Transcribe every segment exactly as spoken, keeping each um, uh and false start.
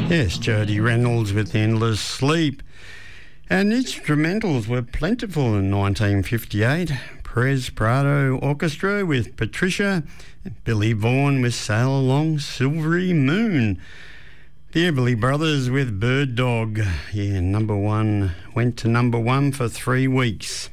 Yes, Jody Reynolds with Endless Sleep. And instrumentals were plentiful in nineteen fifty-eight. Perez Prado Orchestra with Patricia, Billy Vaughan with Sail Along Silvery Moon. The Everly Brothers with Bird Dog. Yeah, number one, went to number one for three weeks.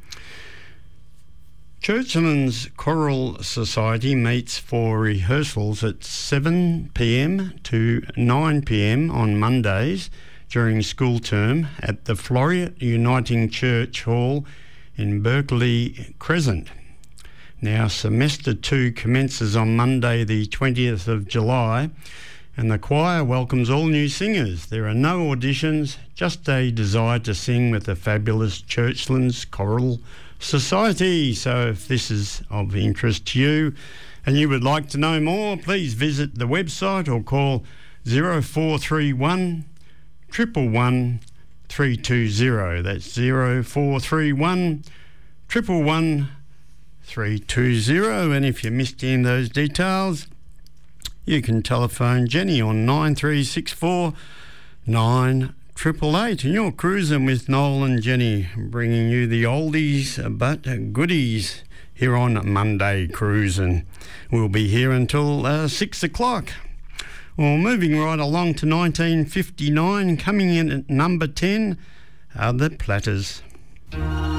Churchlands Choral Society meets for rehearsals at seven p m to nine p m on Mondays during school term at the Floreat Uniting Church Hall in Berkeley Crescent. Now, semester two commences on Monday the twentieth of July, and the choir welcomes all new singers. There are no auditions, just a desire to sing with the fabulous Churchlands Choral Society. So if this is of interest to you and you would like to know more, please visit the website or call zero four three one, one one one, three two zero. That's zero four three one, one one one, three two zero. And if you missed any of those details, you can telephone Jenny on nine three six four, nine triple eight. And you're cruising with Noel and Jenny, bringing you the oldies but goodies here on Monday Cruising. We'll be here until uh, six o'clock. Well, moving right along to nineteen fifty-nine, coming in at number ten are the Platters.